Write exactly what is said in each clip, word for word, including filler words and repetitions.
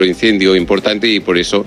incendio importante y por eso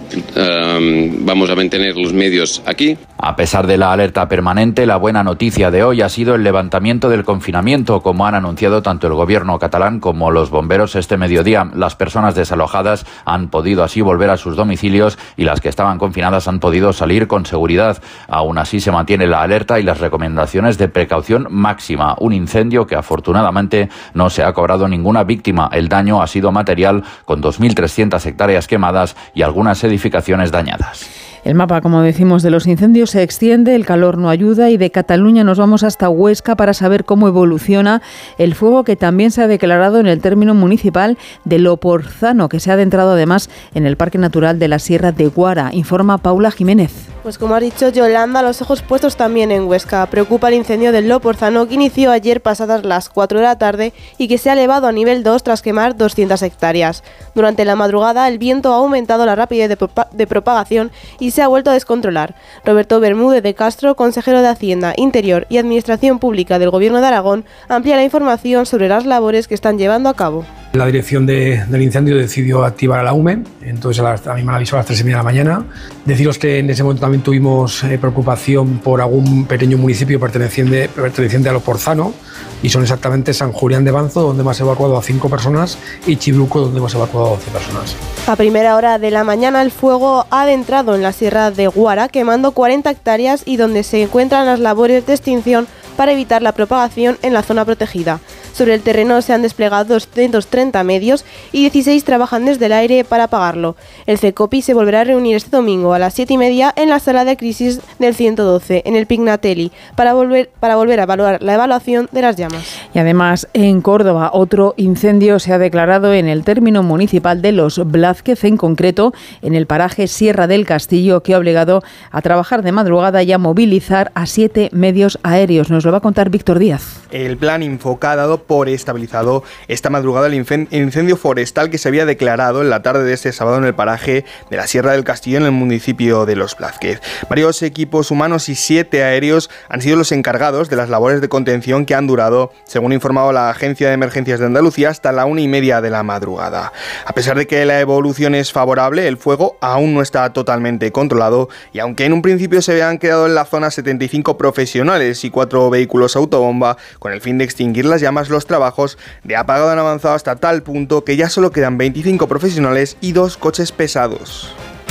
Um, vamos a mantener los medios aquí. A pesar de la alerta permanente, la buena noticia de hoy ha sido el levantamiento del confinamiento, como han anunciado tanto el gobierno catalán como los bomberos este mediodía. Las personas desalojadas han podido así volver a sus domicilios y las que estaban confinadas han podido salir con seguridad. Aún así se mantiene la alerta y las recomendaciones de precaución máxima. Un incendio que afortunadamente no se ha cobrado ninguna víctima. El daño ha sido material, con dos mil trescientas hectáreas quemadas y algunas edificaciones dañadas. El mapa, como decimos, de los incendios se extiende, el calor no ayuda y de Cataluña nos vamos hasta Huesca para saber cómo evoluciona el fuego que también se ha declarado en el término municipal de Loporzano, que se ha adentrado además en el Parque Natural de la Sierra de Guara. Informa Paula Jiménez. Pues como ha dicho Yolanda, los ojos puestos también en Huesca. Preocupa el incendio del Loporzano que inició ayer pasadas las cuatro de la tarde y que se ha elevado a nivel dos tras quemar doscientas hectáreas. Durante la madrugada el viento ha aumentado la rapidez de, propa- de propagación y se ha vuelto a descontrolar. Roberto Bermúdez de Castro, consejero de Hacienda, Interior y Administración Pública del Gobierno de Aragón, amplía la información sobre las labores que están llevando a cabo. La dirección de, del incendio decidió activar a la U M E, entonces a la, a mí me la avisó a las tres y media de la mañana. Deciros que en ese momento también tuvimos eh, preocupación por algún pequeño municipio perteneciente, perteneciente a Loporzano, y son exactamente San Julián de Banzo, donde hemos evacuado a cinco personas, y Chibruco, donde hemos evacuado a doce personas. A primera hora de la mañana el fuego ha adentrado en la Sierra de Guara, quemando cuarenta hectáreas y donde se encuentran las labores de extinción para evitar la propagación en la zona protegida. Sobre el terreno se han desplegado doscientos treinta medios y dieciséis trabajan desde el aire para apagarlo. El CECOPI se volverá a reunir este domingo a las siete y media en la sala de crisis del ciento doce, en el Pignatelli, para volver, para volver a evaluar la evaluación de las llamas. Y además, en Córdoba, otro incendio se ha declarado en el término municipal de Los Blázquez, en concreto en el paraje Sierra del Castillo, que ha obligado a trabajar de madrugada y a movilizar a siete medios aéreos. Nos lo va a contar Víctor Díaz. El plan Infoca ha dado por estabilizado esta madrugada el incendio forestal que se había declarado en la tarde de este sábado en el paraje de la Sierra del Castillo, en el municipio de Los Blázquez. Varios equipos humanos y siete aéreos han sido los encargados de las labores de contención que han durado, según ha informado la Agencia de Emergencias de Andalucía, hasta la una y media de la madrugada. A pesar de que la evolución es favorable, el fuego aún no está totalmente controlado y aunque en un principio se habían quedado en la zona setenta y cinco profesionales y cuatro vehículos autobomba con el fin de extinguir las llamas, los trabajos de apagado han avanzado hasta tal punto que ya solo quedan veinticinco profesionales y dos coches pesados.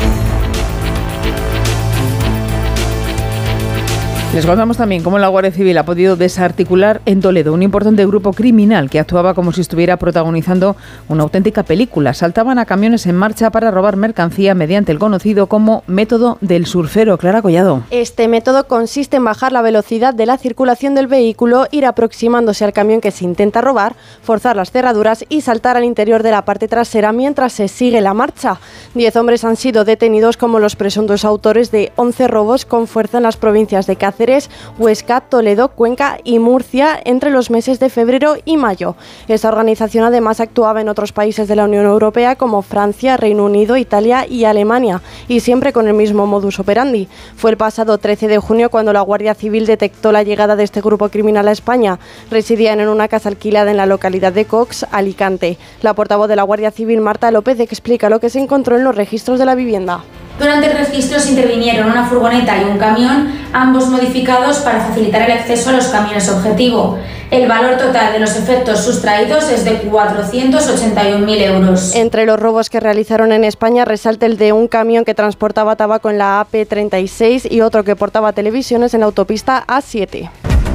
Les contamos también cómo la Guardia Civil ha podido desarticular en Toledo un importante grupo criminal que actuaba como si estuviera protagonizando una auténtica película. Saltaban a camiones en marcha para robar mercancía mediante el conocido como método del surfero. Clara Collado. Este método consiste en bajar la velocidad de la circulación del vehículo, ir aproximándose al camión que se intenta robar, forzar las cerraduras y saltar al interior de la parte trasera mientras se sigue la marcha. Diez hombres han sido detenidos como los presuntos autores de once robos con fuerza en las provincias de Cáceres, Huesca, Toledo, Cuenca y Murcia entre los meses de febrero y mayo. Esta organización además actuaba en otros países de la Unión Europea como Francia, Reino Unido, Italia y Alemania, y siempre con el mismo modus operandi. Fue el pasado trece de junio cuando la Guardia Civil detectó la llegada de este grupo criminal a España. Residían en una casa alquilada en la localidad de Cox, Alicante. La portavoz de la Guardia Civil, Marta López, explica lo que se encontró en los registros de la vivienda. Durante el registro se intervinieron una furgoneta y un camión, ambos modificados para facilitar el acceso a los camiones objetivo. El valor total de los efectos sustraídos es de cuatrocientos ochenta y un mil euros. Entre los robos que realizaron en España resalta el de un camión que transportaba tabaco en la A P treinta y seis y otro que portaba televisiones en la autopista A siete.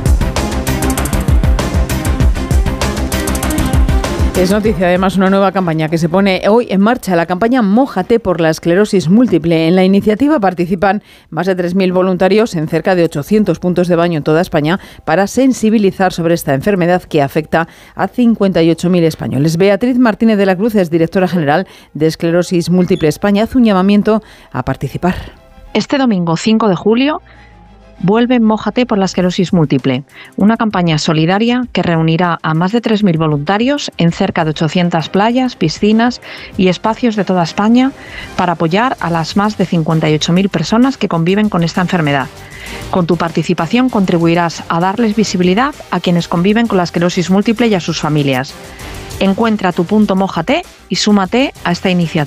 Es noticia además una nueva campaña que se pone hoy en marcha, la campaña Mójate por la esclerosis múltiple. En la iniciativa participan más de tres mil voluntarios en cerca de ochocientos puntos de baño en toda España para sensibilizar sobre esta enfermedad que afecta a cincuenta y ocho mil españoles. Beatriz Martínez de la Cruz es directora general de Esclerosis Múltiple España. Hace un llamamiento a participar. Este domingo cinco de julio vuelve Mójate por la esclerosis múltiple, una campaña solidaria que reunirá a más de tres mil voluntarios en cerca de ochocientas playas, piscinas y espacios de toda España para apoyar a las más de cincuenta y ocho mil personas que conviven con esta enfermedad. Con tu participación contribuirás a darles visibilidad a quienes conviven con la esclerosis múltiple y a sus familias. Encuentra tu punto Mójate y súmate a esta iniciativa.